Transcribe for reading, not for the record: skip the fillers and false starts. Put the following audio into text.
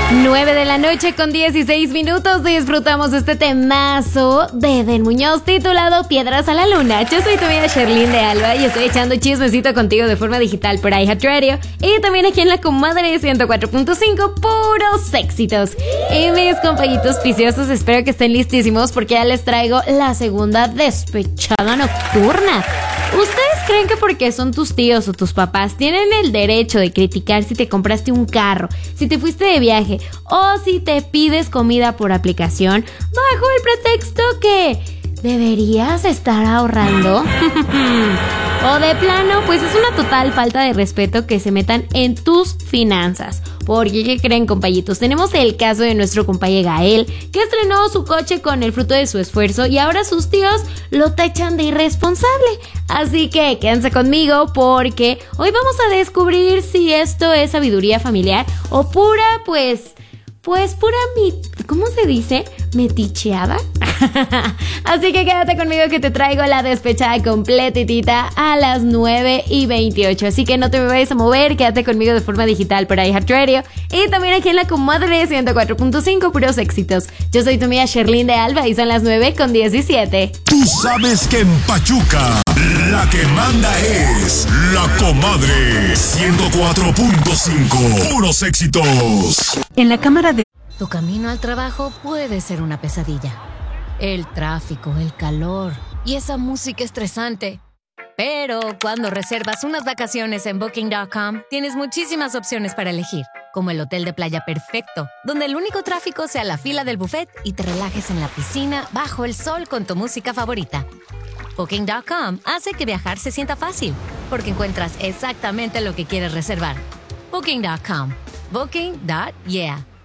9 de la noche con 16 minutos. Disfrutamos este temazo de Edén Muñoz titulado Piedras a la Luna. Yo soy tu amiga Sherlyn de Alba y estoy echando chismecito contigo de forma digital por iHeartRadio y también aquí en la comadre 104.5, puros éxitos. Y mis compañitos viciosos, espero que estén listísimos porque ya les traigo la segunda despechada nocturna. ¿Ustedes creen que porque son tus tíos o tus papás tienen el derecho de criticar si te compraste un carro, si te fuiste de viaje o si te pides comida por aplicación bajo el pretexto que deberías estar ahorrando? O de plano, pues es una total falta de respeto que se metan en tus finanzas. Porque, ¿qué creen, compañitos? Tenemos el caso de nuestro compañero Gael, que estrenó su coche con el fruto de su esfuerzo y ahora sus tíos lo tachan de irresponsable. Así que quédense conmigo porque hoy vamos a descubrir si esto es sabiduría familiar o pura, pues pura ¿cómo se dice? ¿Meticheada? Así que quédate conmigo que te traigo la despechada completitita a las 9:28. Así que no te me vayas a mover, quédate conmigo de forma digital por iHeartRadio y también aquí en la comadre 104.5, puros éxitos. Yo soy tu amiga Sherlyn de Alba y son las 9:17. Tú sabes que en Pachuca la que manda es la comadre 104.5, puros éxitos. En la cámara de... Tu camino al trabajo puede ser una pesadilla. El tráfico, el calor y esa música estresante. Pero cuando reservas unas vacaciones en Booking.com, tienes muchísimas opciones para elegir, como el hotel de playa perfecto, donde el único tráfico sea la fila del buffet y te relajes en la piscina bajo el sol con tu música favorita. Booking.com hace que viajar se sienta fácil, porque encuentras exactamente lo que quieres reservar. Booking.com. Booking.yeah.